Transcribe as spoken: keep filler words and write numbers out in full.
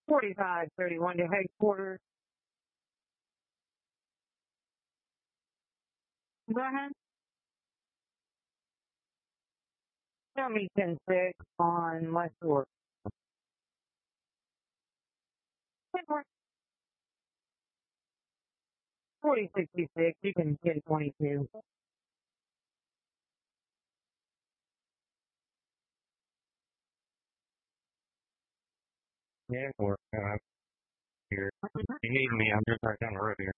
forty-five thirty-one to headquarters. Go ahead. Tell me ten six on West Shore. forty sixty-six, you can get twenty-two. Yeah, we're uh, here. If you need me, I'm just right down the road here.